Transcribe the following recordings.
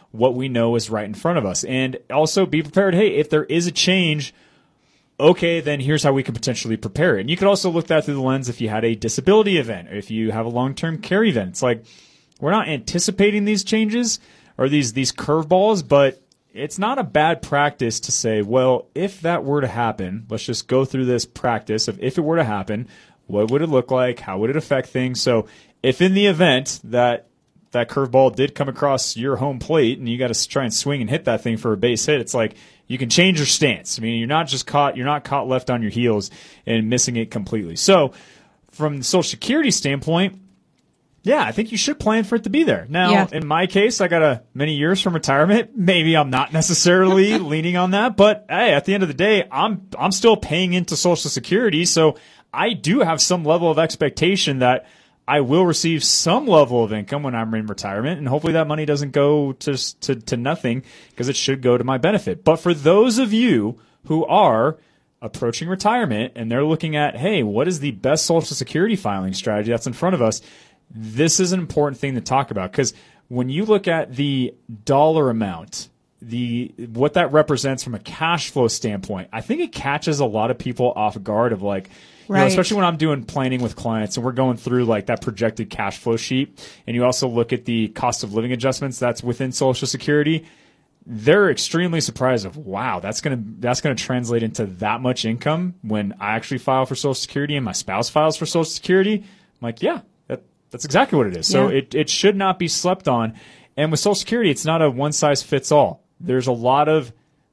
what we know is right in front of us. And also be prepared, hey, if there is a change, okay, then here's how we can potentially prepare it. And you could also look that through the lens if you had a disability event, or if you have a long-term care event. It's like, we're not anticipating these changes or these curveballs, but it's not a bad practice to say, well, if that were to happen, let's just go through this practice of if it were to happen, what would it look like? How would it affect things? So if in the event that curveball did come across your home plate and you got to try and swing and hit that thing for a base hit, it's like you can change your stance. I mean, you're not caught left on your heels and missing it completely. So from the Social Security standpoint, yeah, I think you should plan for it to be there. Now, in my case, I got many years from retirement. Maybe I'm not necessarily leaning on that, but hey, at the end of the day, I'm still paying into Social Security, so I do have some level of expectation that I will receive some level of income when I'm in retirement, and hopefully that money doesn't go to nothing, because it should go to my benefit. But for those of you who are approaching retirement and they're looking at, hey, what is the best Social Security filing strategy that's in front of us? This is an important thing to talk about, because when you look at the dollar amount, what that represents from a cash flow standpoint, I think it catches a lot of people off guard of like, you know, especially when I'm doing planning with clients and we're going through like that projected cash flow sheet, and you also look at the cost of living adjustments that's within Social Security, they're extremely surprised of, wow, that's gonna translate into that much income when I actually file for Social Security and my spouse files for Social Security. I'm like, yeah, that's exactly what it is. So it should not be slept on. And with Social Security, it's not a one size fits all. There's a lot of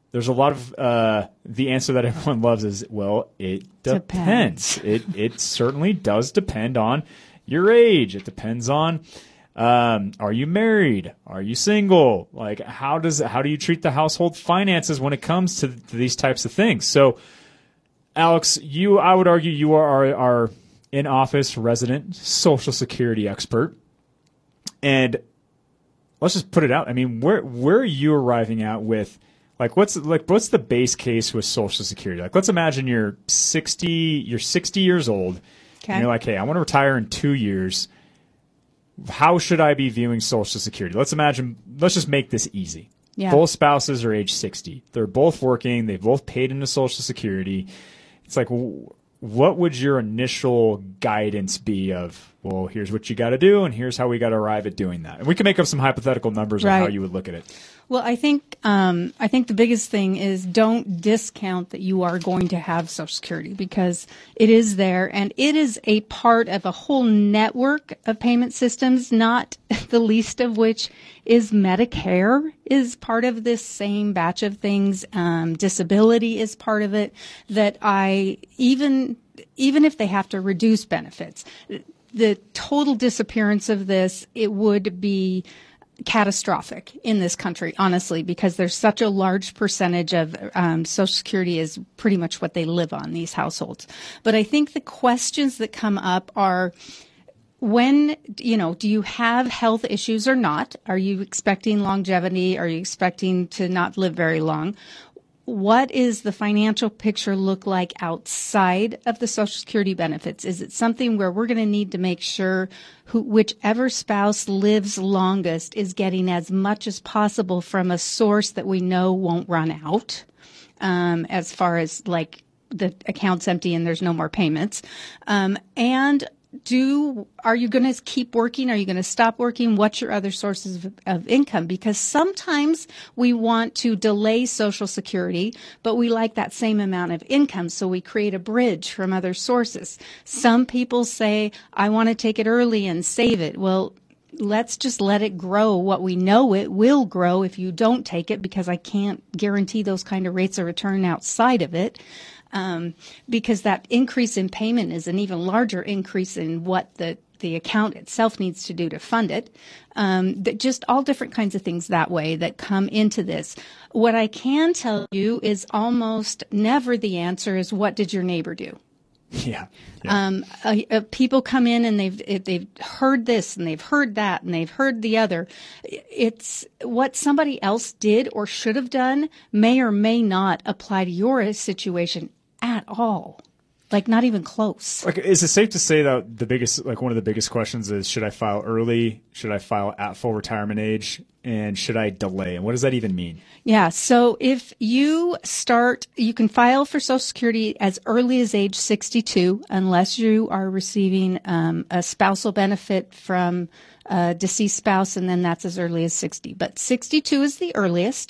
the answer that everyone loves is, well, it depends. It certainly does depend on your age. It depends on, are you married? Are you single? Like, how do you treat the household finances when it comes to these types of things? So, Alex, I would argue you are our in-office resident Social Security expert. And let's just put it out. I mean, where are you arriving at with, like, what's the base case with Social Security? Like, let's imagine you're 60 years old. Okay. And you're like, hey, I want to retire in 2 years. How should I be viewing Social Security? Let's just make this easy. Yeah. Both spouses are age 60. They're both working. They've both paid into Social Security. It's like, what would your initial guidance be of, well, here's what you got to do, and here's how we got to arrive at doing that? And we can make up some hypothetical numbers on how you would look at it. Well, I think the biggest thing is don't discount that you are going to have Social Security, because it is there, and it is a part of a whole network of payment systems, not the least of which is Medicare is part of this same batch of things. Disability is part of it. That even if they have to reduce benefits, the total disappearance of this, it would be catastrophic in this country, honestly, because there's such a large percentage of Social Security is pretty much what they live on, these households. But I think the questions that come up are, when, do you have health issues or not? Are you expecting longevity? Are you expecting to not live very long? What is the financial picture look like outside of the Social Security benefits? Is it something where we're going to need to make sure whichever spouse lives longest is getting as much as possible from a source that we know won't run out, as far as like the account's empty and there's no more payments? And are you going to keep working? Are you going to stop working? What's your other sources of income? Because sometimes we want to delay Social Security, but we like that same amount of income, so we create a bridge from other sources. Some people say, I want to take it early and save it. Well, let's just let it grow. What we know it will grow if you don't take it, because I can't guarantee those kind of rates of return outside of it. Because that increase in payment is an even larger increase in what the account itself needs to do to fund it. Just all different kinds of things that way that come into this. What I can tell you is almost never the answer is, what did your neighbor do? Yeah. People come in and they've heard this and they've heard that and they've heard the other. It's what somebody else did or should have done may or may not apply to your situation at all. Like, not even close. Like, is it safe to say that one of the biggest questions is, should I file early? Should I file at full retirement age? and should I delay? And what does that even mean? Yeah. So if you can file for Social Security as early as age 62, unless you are receiving a spousal benefit from a deceased spouse, and then that's as early as 60. But 62 is the earliest.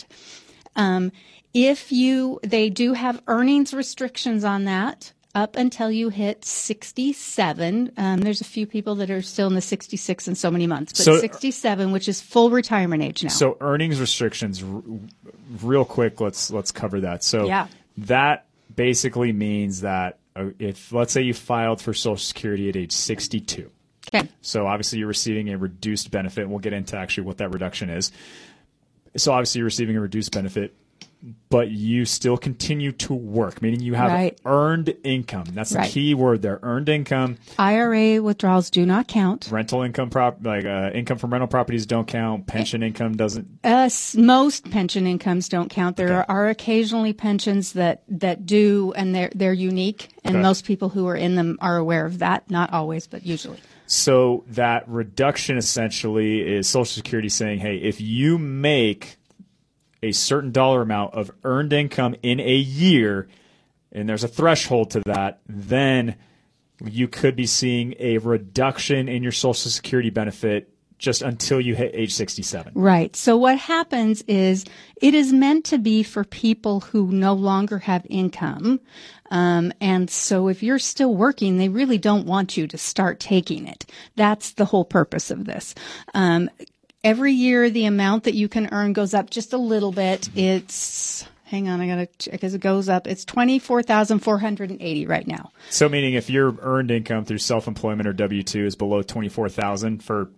They do have earnings restrictions on that up until you hit 67. There's a few people that are still in the 66 and so many months, but 67, which is full retirement age now. So earnings restrictions, real quick, let's cover that. So that basically means that if, let's say you filed for Social Security at age 62. Okay. So obviously you're receiving a reduced benefit, and we'll get into actually what that reduction is. So obviously you're receiving a reduced benefit, but you still continue to work, meaning you have earned income. That's the key word there, earned income. IRA withdrawals do not count. Rental income, income from rental properties don't count. Pension income doesn't. Most pension incomes don't count. There are occasionally pensions that do, and they're unique, and most people who are in them are aware of that. Not always, but usually. So that reduction essentially is Social Security saying, hey, if you make a certain dollar amount of earned income in a year, and there's a threshold to that, then you could be seeing a reduction in your Social Security benefit just until you hit age 67. Right. So what happens is it is meant to be for people who no longer have income. And so if you're still working, they really don't want you to start taking it. That's the whole purpose of this. Every year, the amount that you can earn goes up just a little bit. Hang on, I got to check because it goes up. It's $24,480 right now. So meaning if your earned income through self-employment or W-2 is below $24,000 for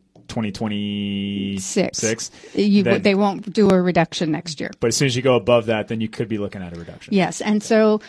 2026, they won't do a reduction next year. But as soon as you go above that, then you could be looking at a reduction. Yes, and so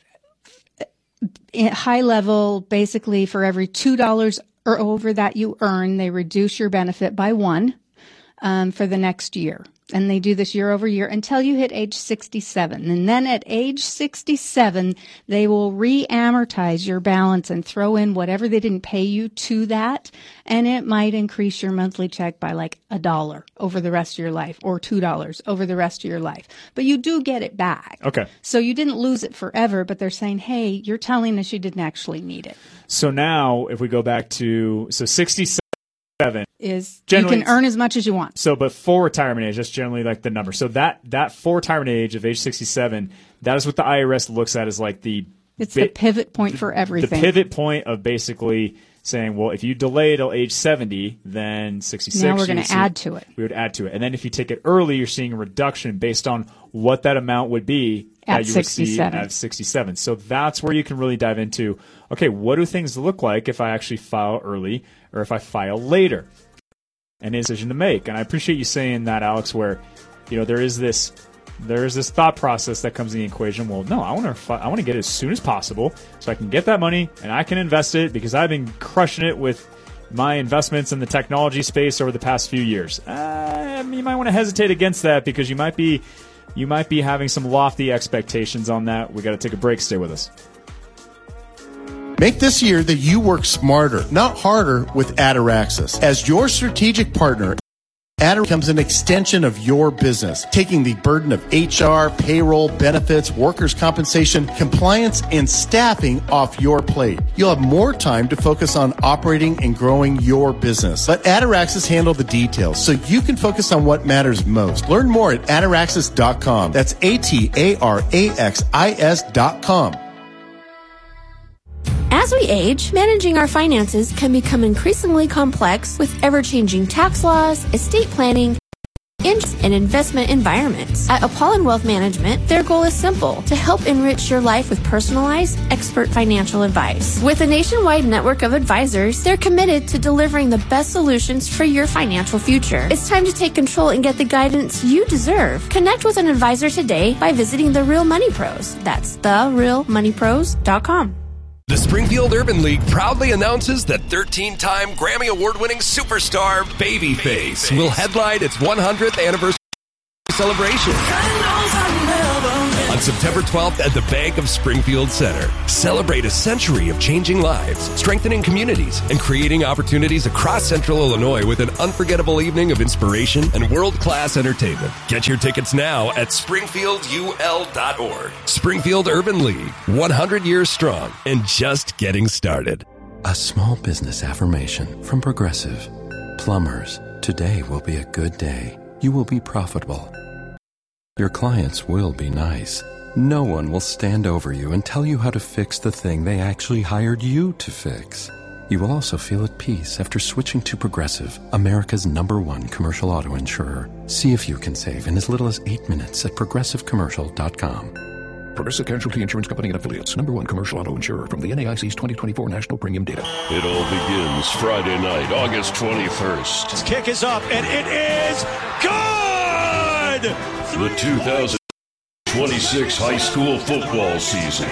at high level, basically for every $2 or over that you earn, they reduce your benefit by $1 for the next year. And they do this year over year until you hit age 67. And then at age 67, they will re-amortize your balance and throw in whatever they didn't pay you to that. And it might increase your monthly check by like $1 over the rest of your life or $2 over the rest of your life. But you do get it back. Okay. So you didn't lose it forever, but they're saying, hey, you're telling us you didn't actually need it. So now if we go back to 67, is you can earn as much as you want. So, but full retirement age, that's generally like the number. So that full retirement age of age 67, that is what the IRS looks at as like the pivot point for everything. The pivot point of basically saying, well, if you delay till age 70, then 66. Now we're going to add to it. We would add to it. And then if you take it early, you're seeing a reduction based on what that amount would be at 67. At 67. So that's where you can really dive into, okay, what do things look like if I actually file early or if I file later? And a decision to make. And I appreciate you saying that, Alex, where, there is this thought process that comes in the equation. Well, no, I want to get it as soon as possible so I can get that money and I can invest it because I've been crushing it with my investments in the technology space over the past few years. You might want to hesitate against that because you might be having some lofty expectations on that. We got to take a break. Stay with us. Make this year that you work smarter, not harder, with Ataraxis. As your strategic partner, Ataraxis becomes an extension of your business, taking the burden of HR, payroll, benefits, workers' compensation, compliance, and staffing off your plate. You'll have more time to focus on operating and growing your business. Let Ataraxis handle the details so you can focus on what matters most. Learn more at Ataraxis.com. That's Ataraxis.com. As we age, managing our finances can become increasingly complex with ever-changing tax laws, estate planning, and investment environments. At Apollon Wealth Management, their goal is simple: to help enrich your life with personalized, expert financial advice. With a nationwide network of advisors, they're committed to delivering the best solutions for your financial future. It's time to take control and get the guidance you deserve. Connect with an advisor today by visiting The Real Money Pros. That's TheRealMoneyPros.com. The Springfield Urban League proudly announces that 13-time Grammy Award-winning superstar Babyface will headline its 100th anniversary celebration. A on September 12th at the Bank of Springfield Center. Celebrate a century of changing lives, strengthening communities, and creating opportunities across Central Illinois with an unforgettable evening of inspiration and world-class entertainment. Get your tickets now at springfieldul.org. Springfield Urban League, 100 years strong and just getting started. A small business affirmation from Progressive. Plumbers, today will be a good day. You will be profitable. Your clients will be nice. No one will stand over you and tell you how to fix the thing they actually hired you to fix. You will also feel at peace after switching to Progressive, America's #1 commercial auto insurer. See if you can save in as little as 8 minutes at progressivecommercial.com. Progressive Casualty Insurance Company and Affiliates. #1 commercial auto insurer from the NAIC's 2024 National Premium Data. It all begins Friday night, August 21st. This kick is up, and it is good! The 2026 high school football season.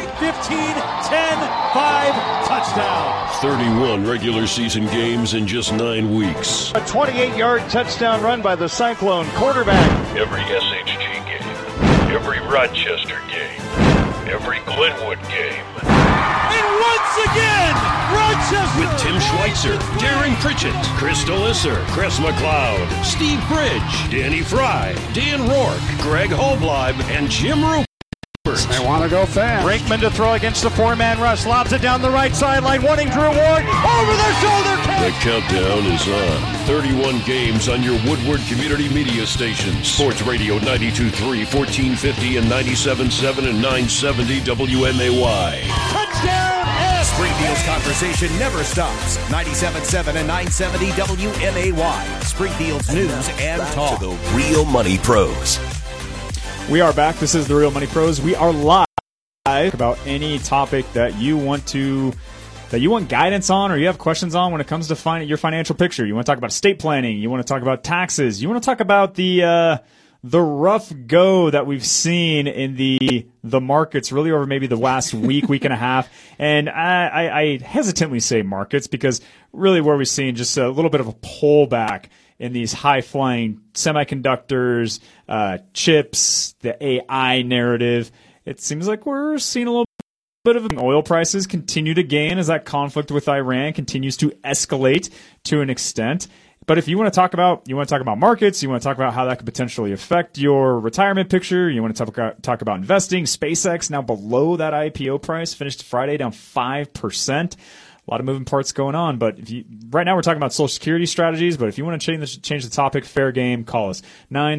15-10-5 touchdown. 31 regular season games in just 9 weeks. A 28-yard touchdown run by the Cyclone quarterback. Every SHG game, every Rochester game, every Glenwood game. And once again, Rochester! With Tim Schweitzer, Darren Pritchett, Chris Delisser, Chris McLeod, Steve Bridge, Danny Fry, Dan Rourke, Greg Holbleib, and Jim Rupert. They want to go fast. Brinkman to throw against the four-man rush. Lobs it down the right sideline, wanting Drew Ward. Over their shoulder catch. The countdown is on. 31 games on your Woodward Community Media stations. Sports Radio 92.3, 1450 and 97.7 and 970 WMAY. Touchdown! Springfield's conversation never stops. 97.7 and 970 WMAY. Springfield's news and talk. To the Real Money Pros. We are back. This is the Real Money Pros. We are live about any topic that you want guidance on, or you have questions on when it comes to your financial picture. You want to talk about estate planning. You want to talk about taxes. You want to talk about the rough go that we've seen in the markets really over maybe the last week and a half. And I hesitantly say markets because really where we've seen just a little bit of a pullback in these high-flying semiconductors, chips, the AI narrative. It seems like we're seeing a little bit of oil prices continue to gain as that conflict with Iran continues to escalate to an extent. But if you want to talk about markets, you want to talk about how that could potentially affect your retirement picture, you want to talk about investing. SpaceX now below that IPO price, finished Friday down 5%. A lot of moving parts going on, but right now we're talking about Social Security strategies, but if you want to change the topic, fair game, call us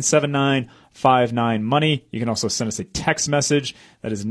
979-59-MONEY. You can also send us a text message. That is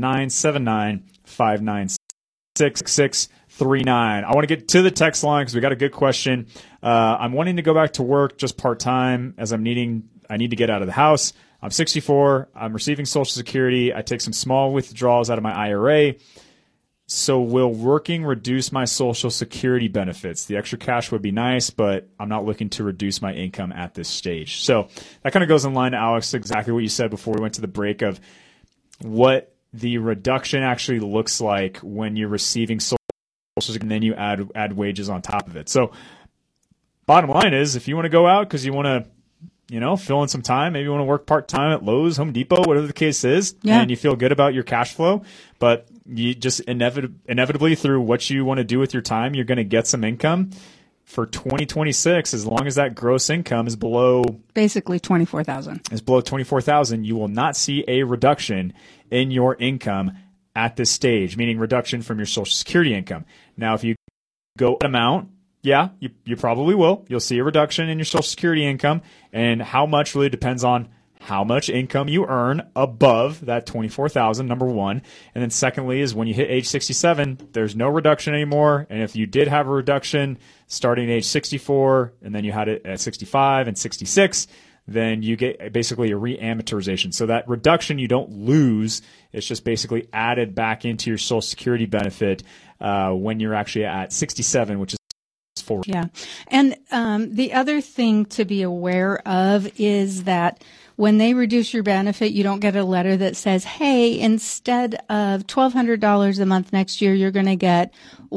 979-596-6639. I want to get to the text line because we got a good question. I'm wanting to go back to work just part-time as I need to get out of the house. I'm 64. I'm receiving Social Security. I take some small withdrawals out of my IRA. So will working reduce my Social Security benefits? The extra cash would be nice, but I'm not looking to reduce my income at this stage. So that kind of goes in line, Alex, exactly what you said before we went to the break of what the reduction actually looks like when you're receiving Social Security and then you add wages on top of it. So bottom line is if you want to go out because you want to fill in some time. Maybe you want to work part-time at Lowe's, Home Depot, whatever the case is, and you feel good about your cash flow. But you just inevitably through what you want to do with your time, you're going to get some income. For 2026, as long as that gross income is below basically $24,000, is below $24,000, you will not see a reduction in your income at this stage, meaning reduction from your Social Security income. Now, if you go amount, yeah, you probably will. You'll see a reduction in your Social Security income, and how much really depends on how much income you earn above that $24,000, number one. And then secondly is when you hit age 67, there's no reduction anymore. And if you did have a reduction starting at age 64, and then you had it at 65 and 66, then you get basically a re-amortization. So that reduction you don't lose. It's just basically added back into your Social Security benefit when you're actually at 67, which is forward. Yeah. And the other thing to be aware of is that when they reduce your benefit, you don't get a letter that says, hey, instead of $1,200 a month next year, you're going to get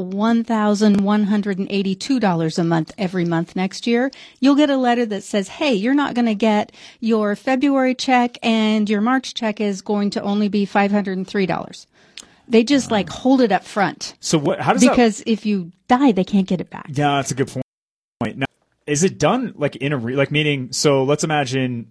$1,182 a month every month next year. You'll get a letter that says, hey, you're not going to get your February check and your March check is going to only be $503. They just hold it up front. So how does because if you die, they can't get it back. Yeah, that's a good point. Now, is it done meaning? So let's imagine,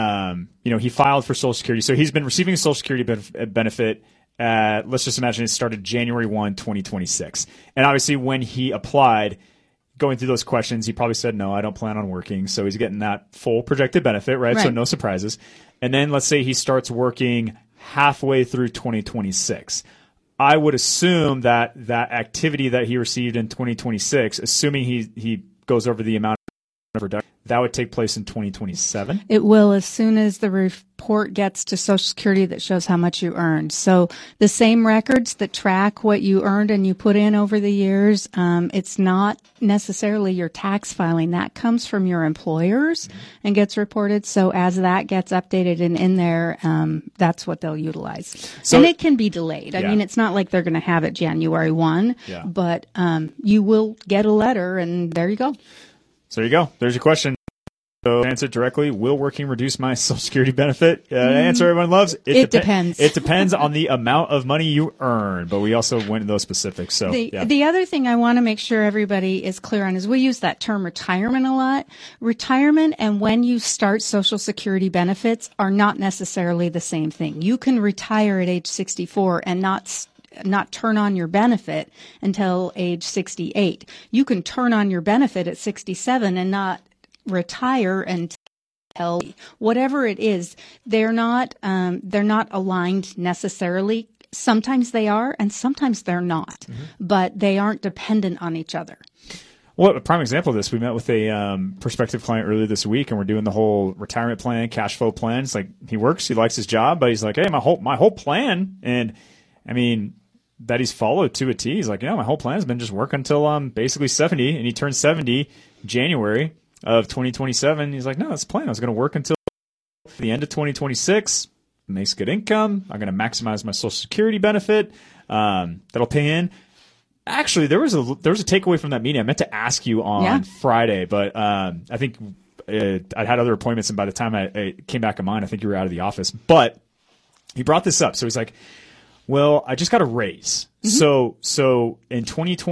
he filed for Social Security. So he's been receiving a Social Security benefit. Let's just imagine it started January 1, 2026. And obviously when he applied, going through those questions, he probably said, no, I don't plan on working. So he's getting that full projected benefit, right? So no surprises. And then let's say he starts working halfway through 2026. I would assume that activity that he received in 2026, assuming he goes over the amount of reduction, that would take place in 2027? It will, as soon as the report gets to Social Security that shows how much you earned. So the same records that track what you earned and you put in over the years, it's not necessarily your tax filing. That comes from your employers and gets reported. So as that gets updated and in there, that's what they'll utilize. So, and it can be delayed. I mean, it's not like they're going to have it January 1, but you will get a letter and there you go. So there you go. There's your question. So answer directly. Will working reduce my Social Security benefit? Answer everyone loves. It depends. It depends on the amount of money you earn, but we also went into those specifics. So the other thing I want to make sure everybody is clear on is we use that term retirement a lot. Retirement and when you start Social Security benefits are not necessarily the same thing. You can retire at age 64 and not turn on your benefit until age 68. You can turn on your benefit at 67 and not retire until whatever it is. They're not aligned necessarily. Sometimes they are and sometimes they're not, but they aren't dependent on each other. Well, a prime example of this, we met with a prospective client earlier this week, and we're doing the whole retirement plan, cash flow plan. It's like he works, he likes his job, but he's like, hey, my whole plan, and I mean, that he's followed to a T. He's like, my whole plan has been just work until I'm basically 70, and he turned 70 January of 2027. He's like, no, that's the plan. I was going to work until the end of 2026. Makes good income. I'm going to maximize my Social Security benefit. That'll pay in. Actually, there was a takeaway from that meeting. I meant to ask you on Friday, but I think I had other appointments, and by the time I came back on mine, I think you were out of the office. But he brought this up. So he's like, well, I just got a raise. So in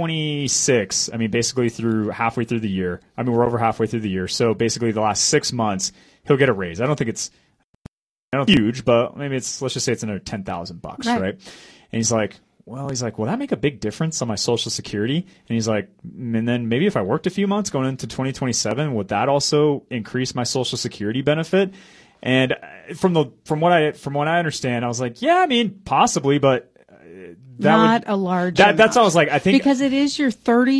2026, I mean, basically halfway through the year, I mean, we're over halfway through the year. So basically the last 6 months, he'll get a raise. I don't think it's huge, but maybe let's just say it's another $10,000, right? And he's like, will that make a big difference on my Social Security? And he's like, and then maybe if I worked a few months going into 2027, would that also increase my Social Security benefit? And from what I understand, I was like, yeah, I mean, possibly, but not a large amount. That's what I was like, I think, because it is your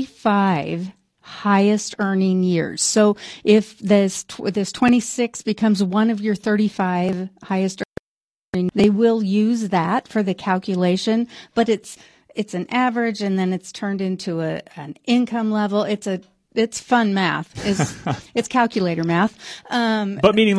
35 highest earning years. So if this 26 becomes one of your 35 highest earning, they will use that for the calculation, but it's an average, and then it's turned into an income level. It's fun math. It's calculator math. But meaning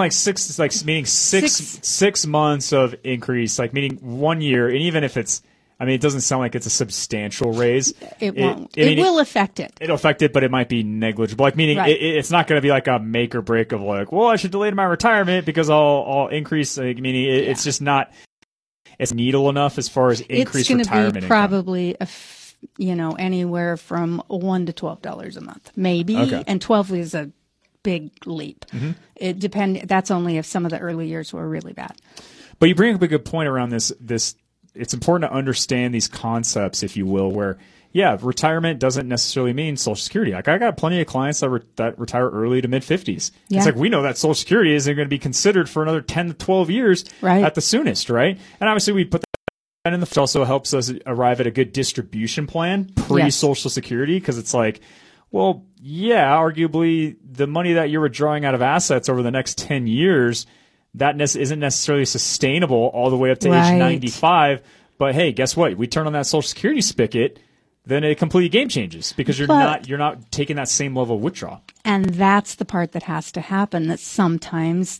six months of increase, like meaning 1 year, and even if it doesn't sound like it's a substantial raise. It won't. It will affect it. It'll affect it, but it might be negligible. Like meaning it's not going to be like a make or break of like, well, I should delay my retirement because I'll increase. Like, meaning it's just not. It's needle enough as far as increased retirement. It's going to be probably anywhere from $1 to $12 a month, maybe. Okay. And 12 is a big leap. It depends. That's only if some of the early years were really bad. But you bring up a good point around this. It's important to understand these concepts, if you will, where retirement doesn't necessarily mean Social Security. Like I got plenty of clients that retire early to mid 50s. Yeah. It's like we know that Social Security isn't going to be considered for another 10 to 12 years at the soonest, right? And obviously we put that in the also helps us arrive at a good distribution plan pre-Social Security, because it's like, well, arguably the money that you're withdrawing out of assets over the next 10 years, that isn't necessarily sustainable all the way up to age 95. But hey, guess what? We turn on that Social Security spigot, then it completely game changes because you're not taking that same level of withdrawal. And that's the part that has to happen, that sometimes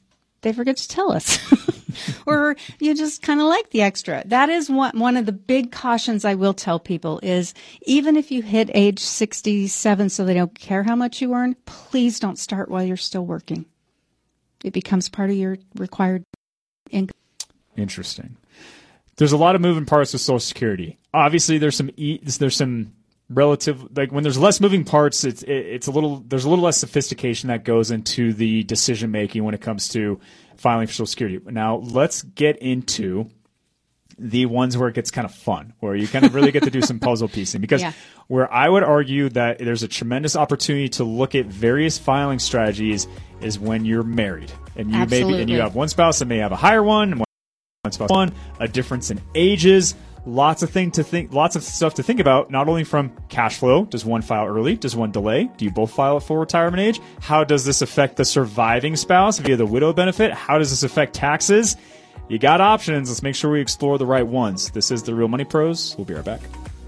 they forget to tell us. Or you just kind of like the extra. That is one of the big cautions I will tell people is even if you hit age 67 so they don't care how much you earn, please don't start while you're still working. It becomes part of your required income. Interesting. There's a lot of moving parts with Social Security. Obviously, there's some relative, like when there's less moving parts, there's a little less sophistication that goes into the decision making when it comes to filing for Social Security. Now, let's get into the ones where it gets kind of fun, where you kind of really get to do some puzzle piecing. Because where I would argue that there's a tremendous opportunity to look at various filing strategies is when you're married. And you have one spouse that may have a higher one spouse one, a difference in ages, lots of stuff to think about, not only from cash flow. Does one file early? Does one delay? Do you both file at full retirement age? How does this affect the surviving spouse via the widow benefit? How does this affect taxes? You got options. Let's make sure we explore the right ones. This is the Real Money Pros. We'll be right back.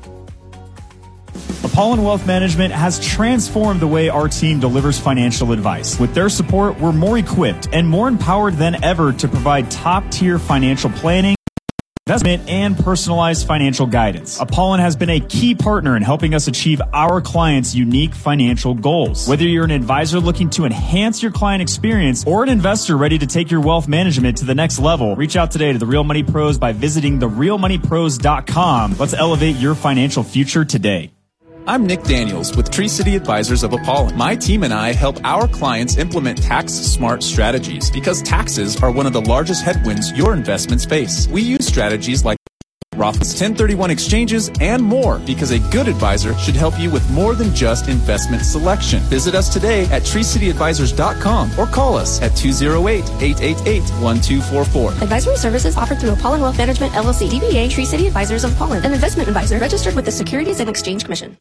Apollon Wealth Management has transformed the way our team delivers financial advice. With their support, we're more equipped and more empowered than ever to provide top-tier financial planning, investment, and personalized financial guidance. Apollon has been a key partner in helping us achieve our clients' unique financial goals. Whether you're an advisor looking to enhance your client experience or an investor ready to take your wealth management to the next level, reach out today to the Real Money Pros by visiting therealmoneypros.com. Let's elevate your financial future today. I'm Nick Daniels with Tree City Advisors of Apollon. My team and I help our clients implement tax-smart strategies because taxes are one of the largest headwinds your investments face. We use strategies like Roth's 1031 exchanges and more because a good advisor should help you with more than just investment selection. Visit us today at treecityadvisors.com or call us at 208-888-1244. Advisory services offered through Apollon Wealth Management, LLC, DBA Tree City Advisors of Apollon, an investment advisor registered with the Securities and Exchange Commission.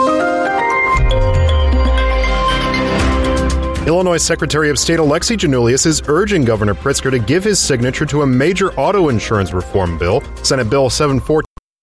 Illinois Secretary of State Alexi Janulius is urging Governor Pritzker to give his signature to a major auto insurance reform bill. Senate Bill 714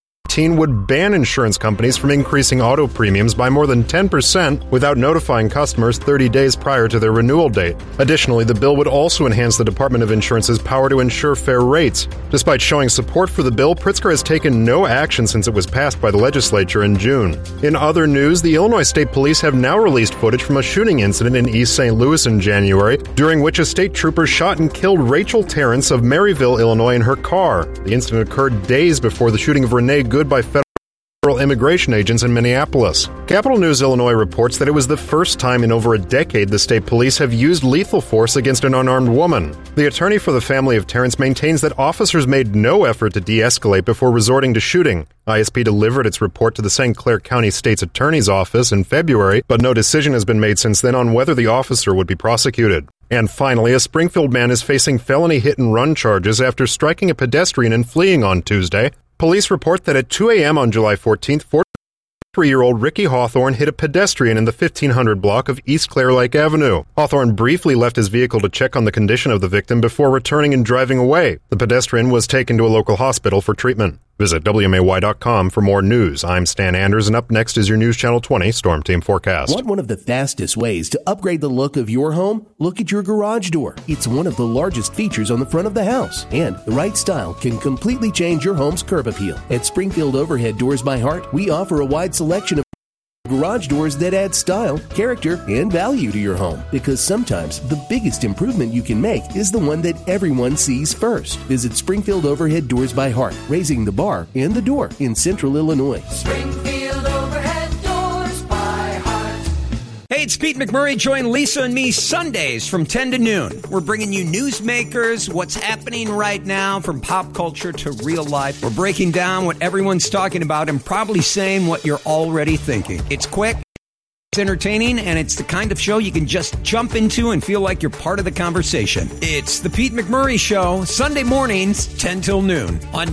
would ban insurance companies from increasing auto premiums by more than 10% without notifying customers 30 days prior to their renewal date. Additionally, the bill would also enhance the Department of Insurance's power to ensure fair rates. Despite showing support for the bill, Pritzker has taken no action since it was passed by the legislature in June. In other news, the Illinois State Police have now released footage from a shooting incident in East St. Louis in January, during which a state trooper shot and killed Rachel Terrence of Maryville, Illinois, in her car. The incident occurred days before the shooting of Renee Good by federal immigration agents in Minneapolis. Capital News Illinois reports that it was the first time in over a decade the state police have used lethal force against an unarmed woman. The attorney for the family of Terrence maintains that officers made no effort to de-escalate before resorting to shooting. ISP delivered its report to the St. Clair County State's Attorney's Office in February, but no decision has been made since then on whether the officer would be prosecuted. And finally, a Springfield man is facing felony hit-and-run charges after striking a pedestrian and fleeing on Tuesday. Police report that at 2 a.m. on July 14th, 43-year-old Ricky Hawthorne hit a pedestrian in the 1500 block of East Clair Lake Avenue. Hawthorne briefly left his vehicle to check on the condition of the victim before returning and driving away. The pedestrian was taken to a local hospital for treatment. Visit WMAY.com for more news. I'm Stan Anders, and up next is your News Channel 20 Storm Team Forecast. Want one of the fastest ways to upgrade the look of your home? Look at your garage door. It's one of the largest features on the front of the house, and the right style can completely change your home's curb appeal. At Springfield Overhead Doors by Heart, we offer a wide selection of garage doors that add style, character, and value to your home. Because sometimes the biggest improvement you can make is the one that everyone sees first. Visit Springfield Overhead Doors by Heart, raising the bar and the door in Central Illinois. Springfield Overhead Doors by Heart. Hey, it's Pete McMurray. Join Lisa and me Sundays from 10 to noon. We're bringing you newsmakers, what's happening right now from pop culture to real life. We're breaking down what everyone's talking about and probably saying what you're already thinking. It's quick, it's entertaining, and it's the kind of show you can just jump into and feel like you're part of the conversation. It's the Pete McMurray Show, Sunday mornings, 10 till noon on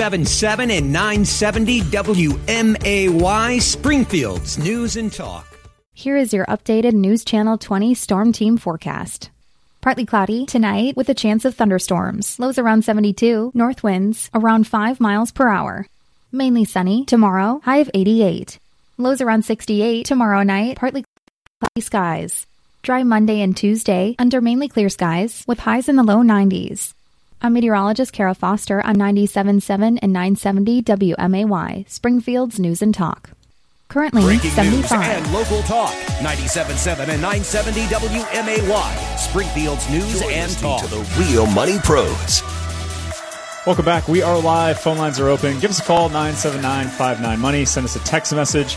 97.7 and 970 WMAY, Springfield's News and Talk. Here is your updated News Channel 20 Storm Team forecast. Partly cloudy tonight with a chance of thunderstorms. Lows around 72, north winds around 5 miles per hour. Mainly sunny tomorrow, high of 88. Lows around 68 tomorrow night, partly cloudy skies. Dry Monday and Tuesday under mainly clear skies with highs in the low 90s. I'm meteorologist Kara Foster on 97.7 and 970 WMAY, Springfield's News and Talk. Currently Breaking 75. news and local talk. 97.7 and 970 WMAY, Springfield's News and Talk. To the Real Money Pros. Welcome back. We are live. Phone lines are open. Give us a call, 979-59-MONEY. Send us a text message,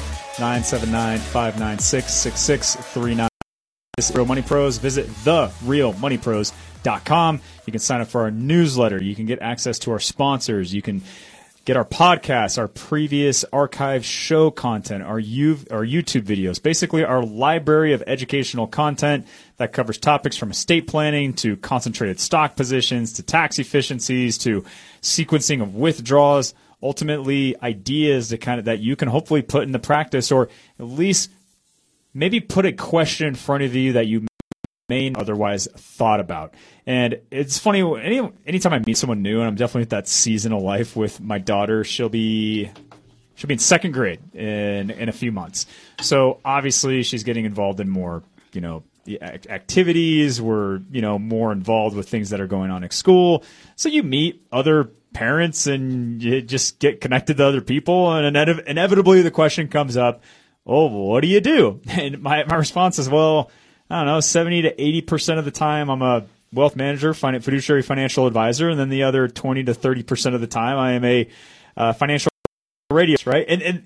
979-596-6639. This is Real Money Pros. Visit therealmoneypros.com. You can sign up for our newsletter. You can get access to our sponsors. You can get our podcasts, our previous archived show content, our YouTube videos, basically our library of educational content that covers topics from estate planning to concentrated stock positions to tax efficiencies to sequencing of withdrawals, ultimately ideas that you can hopefully put into practice, or at least maybe put a question in front of you that you may otherwise thought about. And it's funny, anytime I meet someone new, and I'm definitely at that season of life with my daughter, she'll be in second grade in a few months. So obviously she's getting involved in more, activities. We're, more involved with things that are going on at school. So you meet other parents and you just get connected to other people, and inevitably the question comes up, oh, what do you do? And my response is, well, I don't know, 70 to 80% of the time I'm a wealth manager, fiduciary financial advisor, and then the other 20 to 30% of the time I am a financial radio, right? And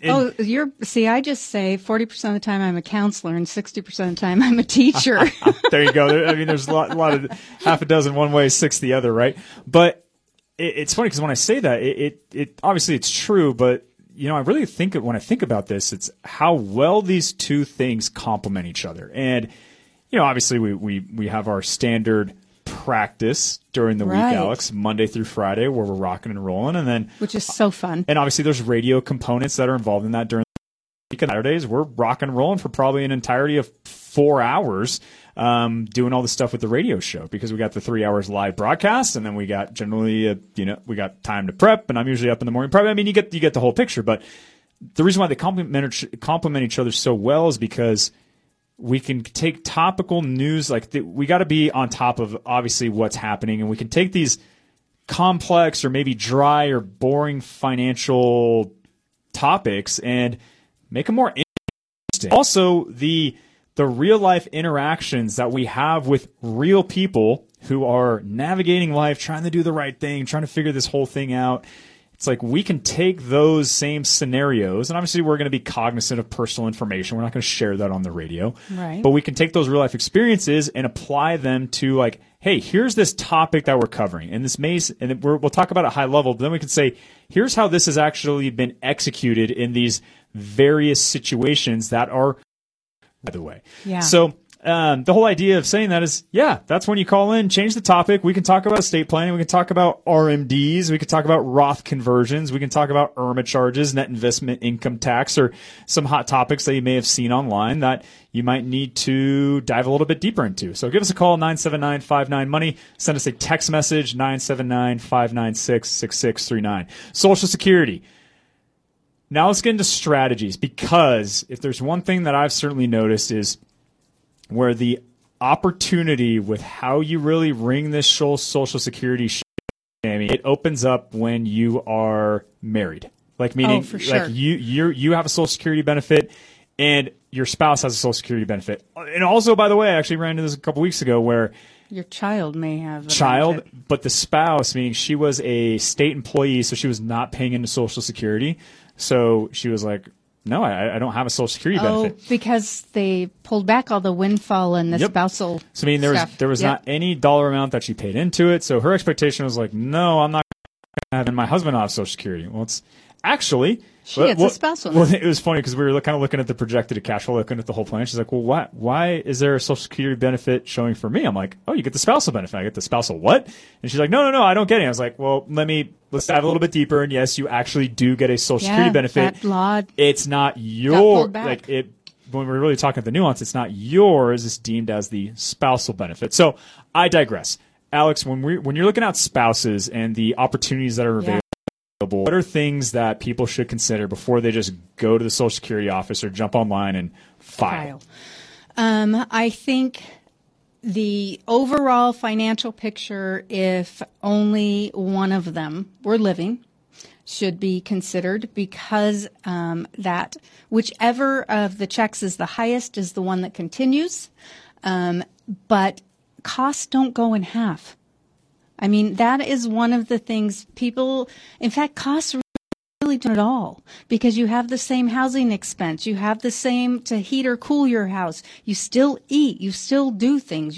I just say 40% of the time I'm a counselor and 60% of the time I'm a teacher. There you go. There's a lot of half a dozen one way, six the other, right? But it's funny because when I say that, it obviously it's true, but I really think when I think about this, it's how well these two things complement each other. And obviously we have our standard practice during the week, Alex, Monday through Friday, where we're rocking and rolling, and then which is so fun. And obviously there's radio components that are involved in that during the week. And Saturdays we're rocking and rolling for probably an entirety of 4 hours, doing all the stuff with the radio show, because we got the 3 hours live broadcast, and then we got generally we got time to prep, and I'm usually up in the morning prep. You get the whole picture. But the reason why they complement each other so well is because we can take topical news, we got to be on top of obviously what's happening, and we can take these complex or maybe dry or boring financial topics and make them more interesting. Also, the real life interactions that we have with real people who are navigating life, trying to do the right thing, trying to figure this whole thing out. It's like we can take those same scenarios, and obviously we're going to be cognizant of personal information. We're not going to share that on the radio. Right. But we can take those real life experiences and apply them to hey, here's this topic that we're covering. And we'll talk about it high level, but then we can say, here's how this has actually been executed in these various situations that are, by the way. Yeah. So the whole idea of saying that is, that's when you call in, change the topic. We can talk about estate planning. We can talk about RMDs. We can talk about Roth conversions. We can talk about IRMA charges, net investment income tax, or some hot topics that you may have seen online that you might need to dive a little bit deeper into. So give us a call, 979-59-MONEY. Send us a text message, 979-596-6639. Social Security. Now let's get into strategies, because if there's one thing that I've certainly noticed is where the opportunity with how you really ring this Social Security, it opens up when you are married. Meaning, for sure. you have a Social Security benefit, and your spouse has a Social Security benefit. And also, by the way, I actually ran into this a couple weeks ago where your child may have a benefit. But the spouse, meaning she was a state employee, so she was not paying into Social Security. So she was like, no, I don't have a Social Security benefit. Oh, because they pulled back all the windfall and the spousal So, there was not any dollar amount that she paid into it. So her expectation was no, I'm not going to have my husband have Social Security. Well, it's actually... She gets a spousal. Well, it was funny because we were kind of looking at the projected cash flow, looking at the whole plan. She's like, well, why is there a Social Security benefit showing for me? I'm like, oh, you get the spousal benefit. I get the spousal what? And she's like, no, I don't get it. I was like, well, let's dive a little bit deeper. And yes, you actually do get a Social Security benefit. That law it's not your, when we're really talking about the nuance, it's not yours. It's deemed as the spousal benefit. So I digress. Alex, when you're looking at spouses and the opportunities that are available, what are things that people should consider before they just go to the Social Security office or jump online and file? I think the overall financial picture, if only one of them were living, should be considered, because that whichever of the checks is the highest is the one that continues. But costs don't go in half. I mean, that is one of the things people, in fact, costs really don't at all, because you have the same housing expense. You have the same to heat or cool your house. You still eat. You still do things.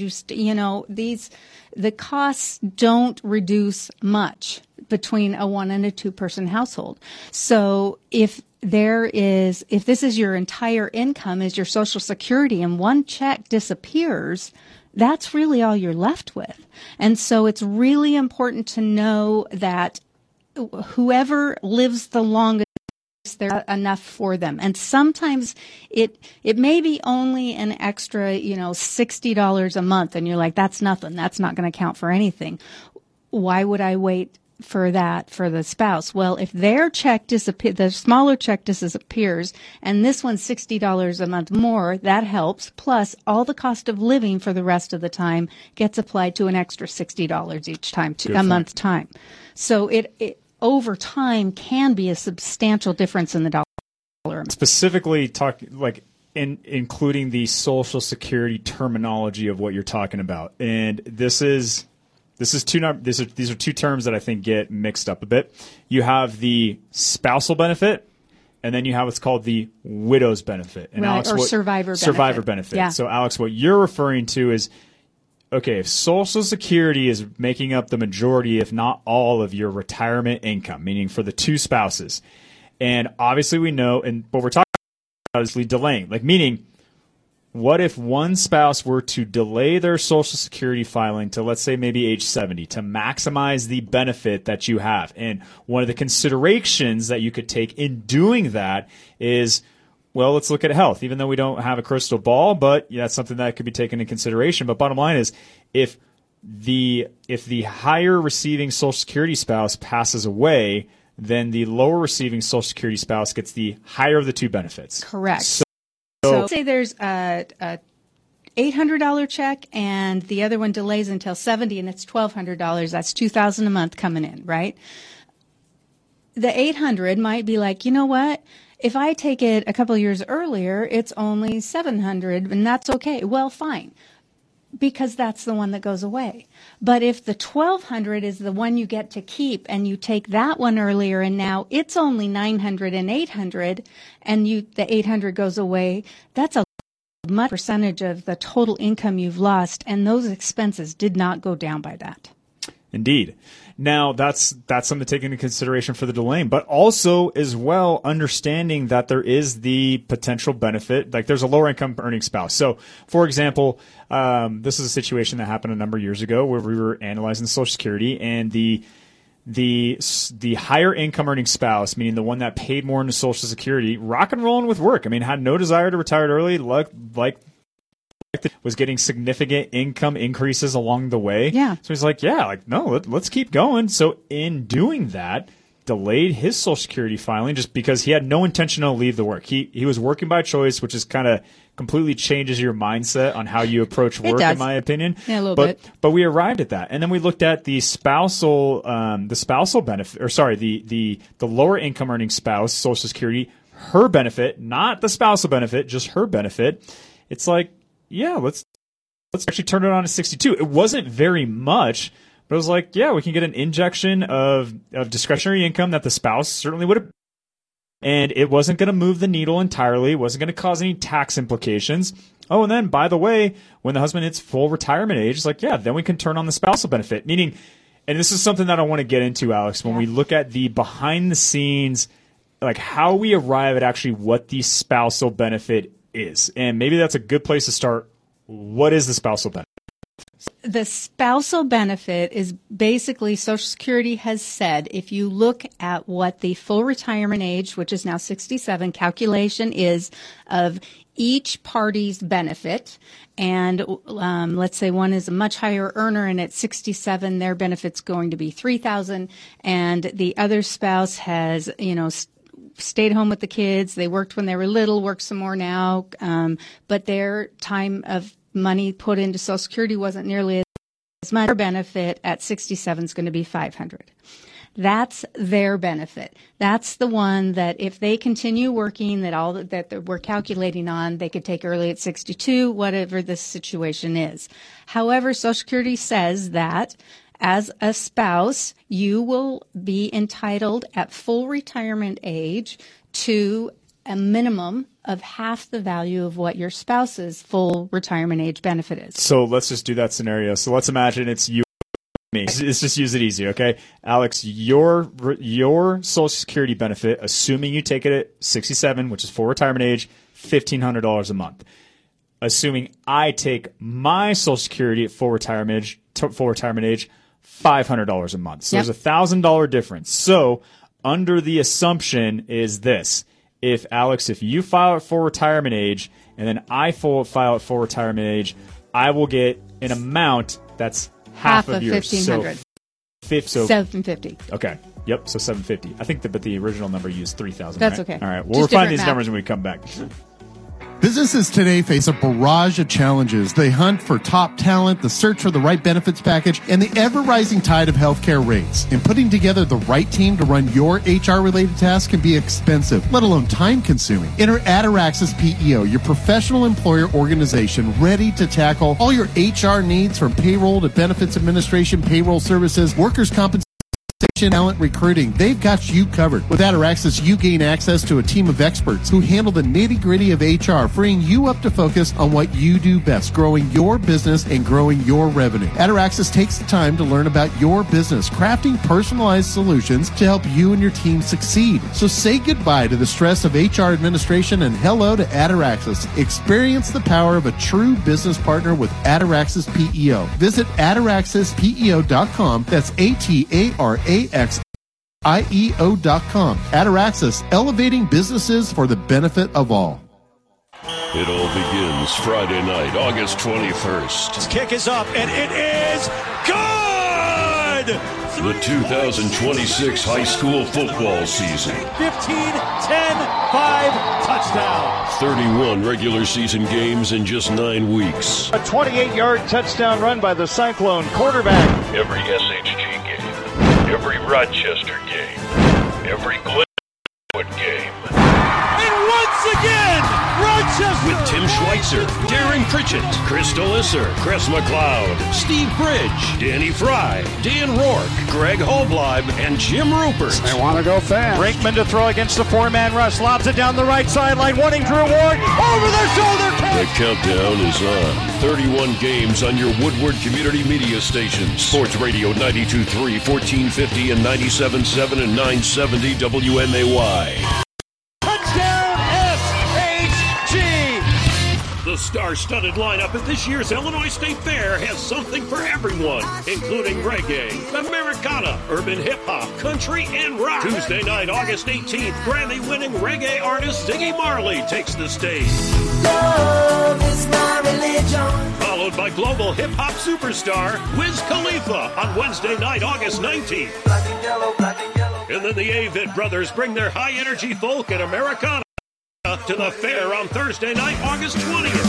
The costs don't reduce much between a 1 and a 2 person household. So if this is your entire income, is your Social Security, and one check disappears, that's really all you're left with. And so it's really important to know that whoever lives the longest, there's enough for them. And sometimes it may be only an extra, $60 a month, and you're like, that's nothing. That's not going to count for anything. Why would I wait for that for the spouse? Well, if their check the smaller check disappears, and this one's $60 a month more, that helps. Plus, all the cost of living for the rest of the time gets applied to an extra $60 each time, a month time. So it over time can be a substantial difference in the dollar amount. Specifically, including the Social Security terminology of what you're talking about, and these are two terms that I think get mixed up a bit. You have the spousal benefit, and then you have what's called the widow's benefit, and right, Alex, or survivor benefit. Survivor benefit. Yeah. So, Alex, what you're referring to is, okay, if Social Security is making up the majority, if not all, of your retirement income, meaning for the two spouses, and obviously we know, and what we're talking about is delaying, meaning, what if one spouse were to delay their Social Security filing to, let's say, maybe age 70 to maximize the benefit that you have? And one of the considerations that you could take in doing that is, well, let's look at health, even though we don't have a crystal ball, but that's something that could be taken into consideration. But bottom line is, if the higher receiving Social Security spouse passes away, then the lower receiving Social Security spouse gets the higher of the two benefits. Correct. So say there's a $800 check and the other one delays until 70 and it's $1,200. That's $2,000 a month coming in, right? The 800 might be like, you know what? If I take it a couple of years earlier, it's only 700, and that's okay. Well, fine, because that's the one that goes away. But if the 1,200 is the one you get to keep, and you take that one earlier, and now it's only 900 and 800, and the 800 goes away, that's a much percentage of the total income you've lost, and those expenses did not go down by that. Indeed. Now, that's something to take into consideration for the delaying, but also as well understanding that there is the potential benefit, there's a lower income earning spouse. So, for example, this is a situation that happened a number of years ago where we were analyzing Social Security, and the higher income earning spouse, meaning the one that paid more into Social Security, rock and rolling with work. I mean, had no desire to retire early, was getting significant income increases along the way. Yeah. So he's like, no, let's keep going. So in doing that, delayed his Social Security filing just because he had no intention to leave the work. He was working by choice, which is kind of completely changes your mindset on how you approach work, in my opinion. Yeah, a little bit. But we arrived at that. And then we looked at the spousal benefit, or sorry, the lower income earning spouse, Social Security, her benefit, not the spousal benefit, just her benefit. It's like, yeah, let's actually turn it on to 62. It wasn't very much, but it was like, yeah, we can get an injection of discretionary income that the spouse certainly would have. And it wasn't going to move the needle entirely. It wasn't going to cause any tax implications. Oh, and then, by the way, when the husband hits full retirement age, it's like, yeah, then we can turn on the spousal benefit. Meaning, and this is something that I want to get into, Alex, when we look at the behind the scenes, how we arrive at actually what the spousal benefit is. And maybe that's a good place to start. What is the spousal benefit? The spousal benefit is basically, Social Security has said, if you look at what the full retirement age, which is now 67, calculation is of each party's benefit, and let's say one is a much higher earner and at 67, their benefit's going to be $3,000, and the other spouse has, stayed home with the kids. They worked when they were little, work some more now. But their time of money put into Social Security wasn't nearly as much. Their benefit at 67 is going to be $500. That's their benefit. That's the one that if they continue working, that we're calculating on, they could take early at 62, whatever the situation is. However, Social Security says that as a spouse, you will be entitled at full retirement age to a minimum of half the value of what your spouse's full retirement age benefit is. So let's just do that scenario. So let's imagine it's you. Let's just use it easy, okay? Alex, your Social Security benefit, assuming you take it at 67, which is full retirement age, $1,500 a month. Assuming I take my Social Security at full retirement age, $500 a month. So there's a $1,000 difference. So under the assumption is this. If you file at full retirement age and then I file at full retirement age, I will get an amount that's half of yours. $1,500. So $750. Okay. Yep. So $750. I think but the original number used $3,000. That's right? okay. All right. We'll refine these numbers when we come back. Businesses today face a barrage of challenges. They hunt for top talent, the search for the right benefits package, and the ever-rising tide of healthcare rates. And putting together the right team to run your HR-related tasks can be expensive, let alone time-consuming. Enter Ataraxis PEO, your professional employer organization ready to tackle all your HR needs from payroll to benefits administration, payroll services, workers' compensation, talent recruiting. They've got you covered. With Ataraxis, you gain access to a team of experts who handle the nitty-gritty of HR, freeing you up to focus on what you do best, growing your business and growing your revenue. Ataraxis takes the time to learn about your business, crafting personalized solutions to help you and your team succeed. So say goodbye to the stress of HR administration and hello to Ataraxis. Experience the power of a true business partner with Ataraxis PEO. Visit ataraxispeo.com. That's ATARAXIEO.com. Ataraxis, elevating businesses for the benefit of all. It all begins Friday night, August 21st. His kick is up, and it is good! The 2026 high school football season. 15-10-5 touchdown. 31 regular season games in just 9 weeks. A 28-yard touchdown run by the Cyclone quarterback. Every SHG game. Every Rochester game. Every Glenwood game. And once again, Rochester! With Tim Schweitzer, Darren Pritchett, Chris Delisser, Chris McLeod, Steve Bridge, Danny Fry, Dan Rourke, Greg Holbleib, and Jim Rupert. They want to go fast. Brinkman to throw against the four-man rush. Lobs it down the right sideline. Wanting Drew Ward. Over their shoulder. The countdown is on. 31 games on your Woodward Community Media Station. Sports Radio 92.3, 1450 and 97.7 and 970 WMAY. The star-studded lineup at this year's Illinois State Fair has something for everyone, including reggae, Americana, urban hip-hop, country, and rock. Tuesday night, August 18th, Grammy-winning reggae artist Ziggy Marley takes the stage. Love is my religion. Followed by global hip-hop superstar Wiz Khalifa on Wednesday night, August 19th. Black and yellow, black and yellow. And then the Avett Brothers bring their high-energy folk and Americana to the fair on Thursday night, August 20th.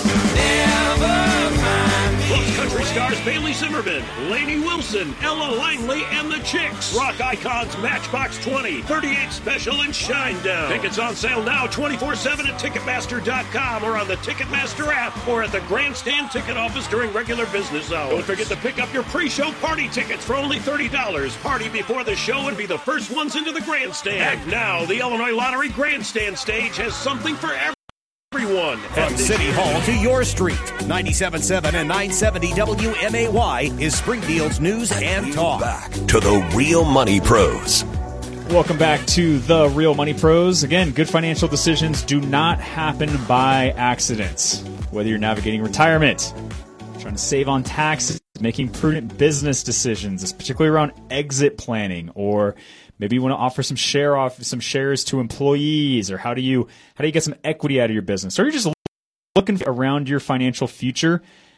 Plus country stars Bailey Zimmerman, Lainey Wilson, Ella Langley, and the Chicks. Rock icons Matchbox 20, 38 Special, and Shinedown. Tickets on sale now 24/7 at Ticketmaster.com or on the Ticketmaster app or at the Grandstand ticket office during regular business hours. Don't forget to pick up your pre-show party tickets for only $30. Party before the show and be the first ones into the Grandstand. Act now, the Illinois Lottery Grandstand stage has something for everyone. From City Hall to your street, 97.7 and 970 WMAY is Springfield's news and talk. Back to the Real Money Pros. Welcome back to the Real Money Pros. Again, good financial decisions do not happen by accidents. Whether you're navigating retirement, trying to save on taxes, making prudent business decisions, particularly around exit planning, or maybe you want to offer some shares to employees, or how do you get some equity out of your business, or you're just looking around your financial future.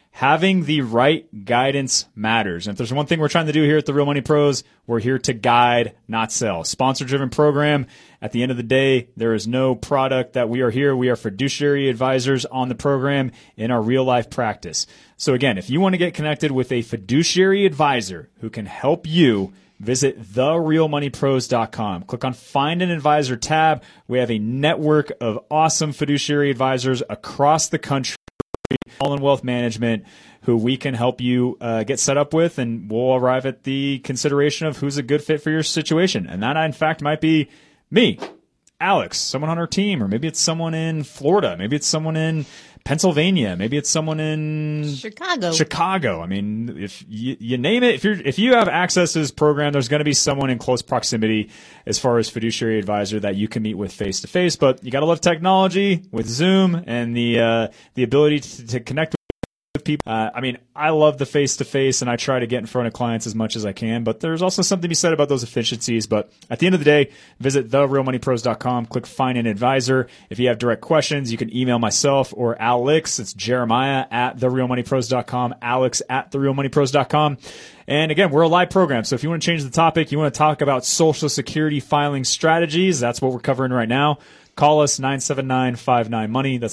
having the right guidance matters. And if there's one thing we're trying to do here at the Real Money Pros, we're here to guide, not sell. Sponsor-driven program. At the end of the day, there is no product that we are here. We are fiduciary advisors on the program in our real-life practice. So again, if you want to get connected with a fiduciary advisor who can help you, visit therealmoneypros.com. Click on Find an Advisor tab. We have a network of awesome fiduciary advisors across the country, all in wealth management, who we can help you get set up with, and we'll arrive at the consideration of who's a good fit for your situation. And that, in fact, might be me, Alex, someone on our team, or maybe it's someone in Florida, maybe it's someone in Pennsylvania, maybe it's someone in Chicago. I mean, if you name it, if you have access to this program, there's going to be someone in close proximity as far as fiduciary advisor that you can meet with face to face. But you got to love technology with Zoom and the ability to connect with people. I mean, I love the face to face, and I try to get in front of clients as much as I can. But there's also something to be said about those efficiencies. But at the end of the day, visit therealmoneypros.com. Click Find an Advisor. If you have direct questions, you can email myself or Alex. It's Jeremiah at therealmoneypros.com. Alex at therealmoneypros.com. And again, we're a live program. So if you want to change the topic, you want to talk about Social Security filing strategies, that's what we're covering right now. Call us 979-59-MONEY. That's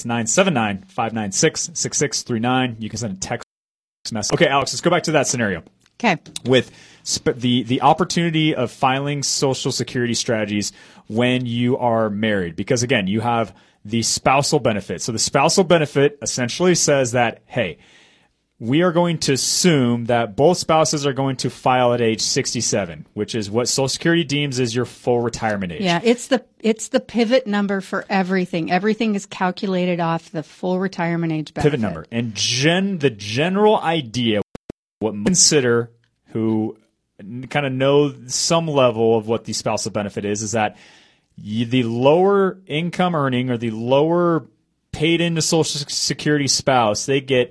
979-596-6639. You can send a text message. Okay, Alex, let's go back to that scenario. Okay. With the opportunity of filing Social Security strategies when you are married. Because, again, you have the spousal benefit. So the spousal benefit essentially says that, hey, we are going to assume that both spouses are going to file at age 67, which is what Social Security deems as your full retirement age. Yeah, it's the pivot number for everything. Everything is calculated off the full retirement age benefit. Pivot number. And the general idea, what consider who kind of know some level of what the spousal benefit is that the lower income earning or the lower paid into Social Security spouse, they get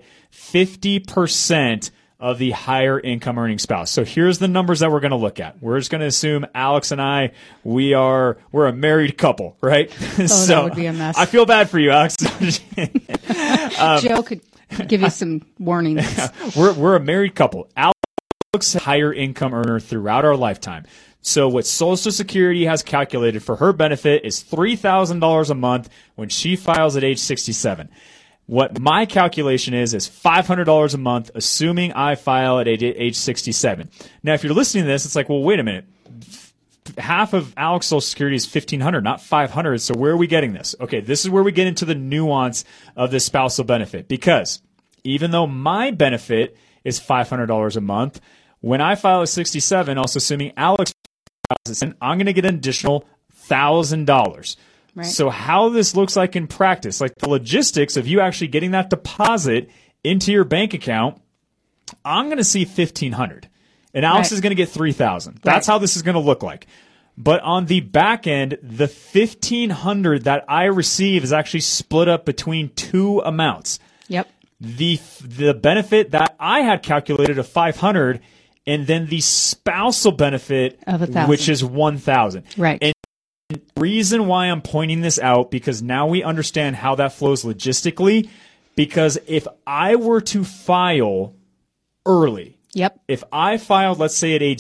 50% of the higher income earning spouse. So here's the numbers that we're going to look at. We're just going to assume Alex and I, we're a married couple, right? Oh, so that would be a mess. I feel bad for you, Alex. Joe could give you some warnings. We're a married couple. Alex is a higher income earner throughout our lifetime. So what Social Security has calculated for her benefit is $3,000 a month when she files at age 67. What my calculation is $500 a month, assuming I file at age 67. Now, if you're listening to this, it's like, well, wait a minute. Half of Alex's Social Security is $1,500, not $500. So where are we getting this? Okay, this is where we get into the nuance of the spousal benefit. Because even though my benefit is $500 a month, when I file at 67, also assuming Alex files it, I'm going to get an additional $1,000. Right. So how this looks like in practice, like the logistics of you actually getting that deposit into your bank account, I'm going to see $1,500, and Alex is going to get $3,000. That's how this is going to look like. But on the back end, the $1,500 that I receive is actually split up between two amounts. Yep. The benefit that I had calculated of $500, and then the spousal benefit of $1,000, which is $1,000. Right. And the reason why I'm pointing this out, because now we understand how that flows logistically, because if I were to file early, if I filed, let's say, at age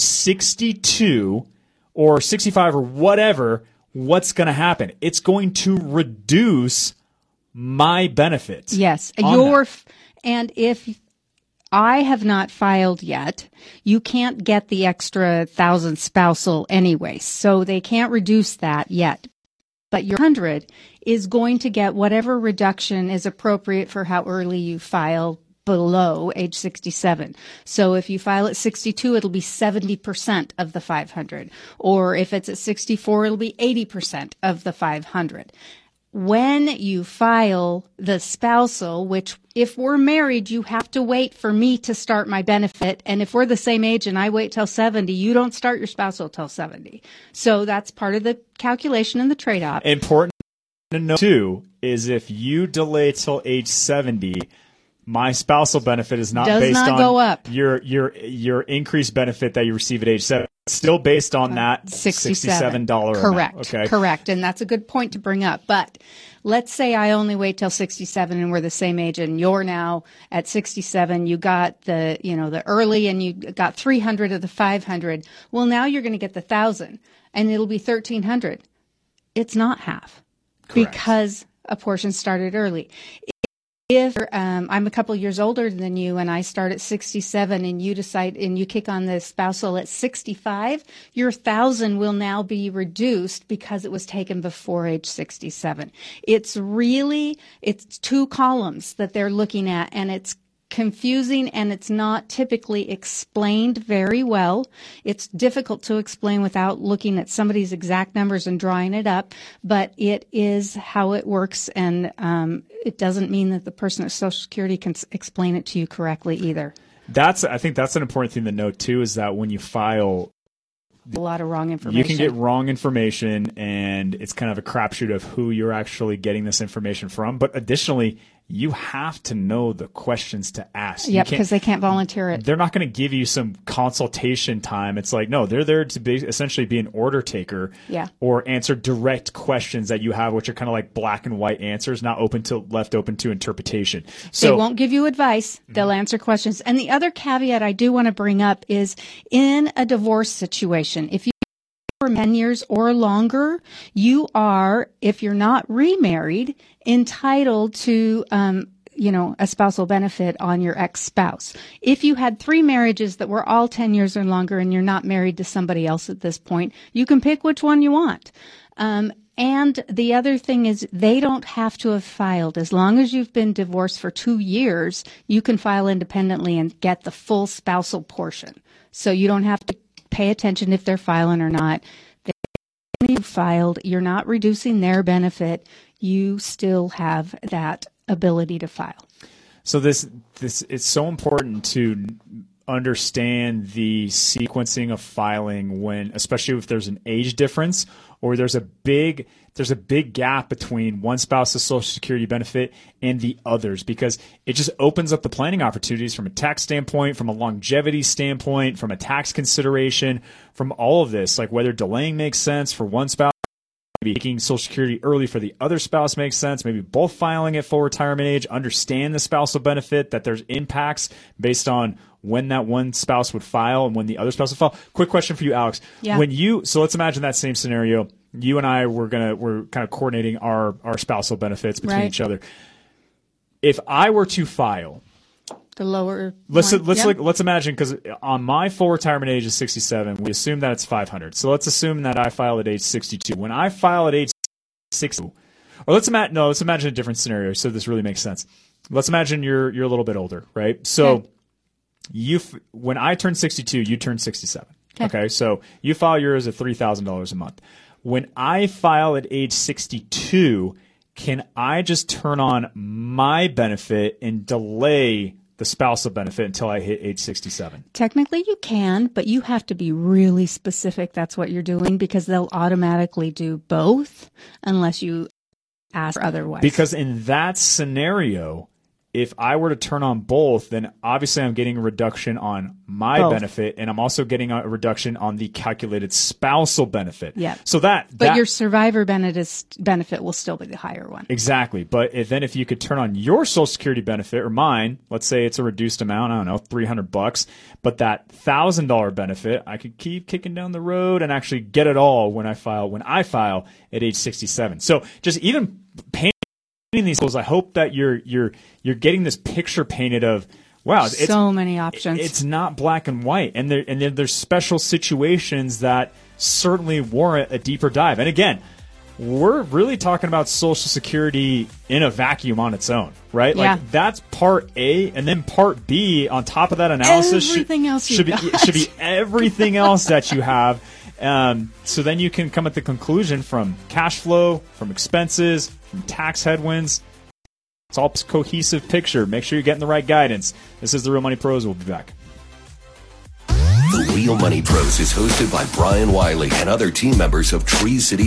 62 or 65 or whatever, what's going to happen? It's going to reduce my benefits. Yes. And if I have not filed yet, you can't get the extra 1,000 spousal anyway, so they can't reduce that yet. But your 100 is going to get whatever reduction is appropriate for how early you file below age 67. So if you file at 62, it'll be 70% of the 500. Or if it's at 64, it'll be 80% of the 500. When you file the spousal, which if we're married, you have to wait for me to start my benefit. And if we're the same age and I wait till 70, you don't start your spousal till 70. So that's part of the calculation and the trade-off. Important to know, too, is if you delay till age 70, my spousal benefit is not based on go up. your increased benefit that you receive at age 7. It's still based on that $67 Correct. amount. Okay. Correct. And that's a good point to bring up. But let's say I only wait till 67 and we're the same age and you're now at 67, you got the early and you got 300 of the 500. Well, now you're going to get the 1,000 and it'll be 1,300. It's not half. Correct. Because a portion started early. If I'm a couple years older than you and I start at 67 and you decide and you kick on the spousal at 65, your 1,000 will now be reduced because it was taken before age 67. It's 2 columns that they're looking at, and it's confusing and it's not typically explained very well. It's difficult to explain without looking at somebody's exact numbers and drawing it up, but it is how it works, and it doesn't mean that the person at Social Security can explain it to you correctly either. I think that's an important thing to note too, is that when you file, a lot of wrong information. You can get wrong information, and it's kind of a crapshoot of who you're actually getting this information from. But additionally, you have to know the questions to ask. Yeah, because they can't volunteer it. They're not going to give you some consultation time. It's like, no, they're there to essentially be an order taker, or answer direct questions that you have, which are kind of like black and white answers, not left open to interpretation. So they won't give you advice. They'll answer questions. And the other caveat I do want to bring up is in a divorce situation, if you for 10 years or longer, you are, if you're not remarried, entitled to, a spousal benefit on your ex-spouse. If you had 3 marriages that were all 10 years or longer and you're not married to somebody else at this point, you can pick which one you want. And the other thing is they don't have to have filed. As long as you've been divorced for 2 years, you can file independently and get the full spousal portion. So you don't have to pay attention if they're filing or not. They filed, you're not reducing their benefit. You still have that ability to file. So this it's so important to understand the sequencing of filing when, especially if there's an age difference or there's a big gap between one spouse's Social Security benefit and the others, because it just opens up the planning opportunities from a tax standpoint, from a longevity standpoint, from a tax consideration, from all of this, like whether delaying makes sense for one spouse, maybe taking Social Security early for the other spouse makes sense, maybe both filing at full retirement age, understand the spousal benefit, that there's impacts based on when that one spouse would file and when the other spouse would file. Quick question for you, Alex. Yeah. So let's imagine that same scenario. You and I we're kind of coordinating our spousal benefits between each other. If I were to file the lower, let's imagine, because on my full retirement age is 67, we assume that it's 500. So let's assume that I file at age 62. When I file at age 60, or let's imagine a different scenario so this really makes sense. Let's imagine you're a little bit older, right? So when I turn 62, you turn 67. Okay, so you file yours at $3,000 a month. When I file at age 62, can I just turn on my benefit and delay the spousal benefit until I hit age 67? Technically you can, but you have to be really specific that's what you're doing, because they'll automatically do both unless you ask otherwise. Because in that scenario, if I were to turn on both, then obviously I'm getting a reduction on my benefit, and I'm also getting a reduction on the calculated spousal benefit. Yeah. So but your survivor benefit will still be the higher one. Exactly. But then if you could turn on your Social Security benefit or mine, let's say it's a reduced amount, I don't know, $300, but that $1,000 benefit, I could keep kicking down the road and actually get it all when I file at age 67. So just even painting these goals, I hope that you're getting this picture painted of, wow, it's so many options. It's not black and white, and there's special situations that certainly warrant a deeper dive. And again, we're really talking about Social Security in a vacuum on its own, right? Yeah. Like that's part A, and then part B on top of that analysis should be everything else that you have. So then you can come at the conclusion from cash flow, from expenses, from tax headwinds. It's all a cohesive picture. Make sure you're getting the right guidance. This is The Real Money Pros. We'll be back. The Real Money Pros is hosted by Brian Wiley and other team members of Tree City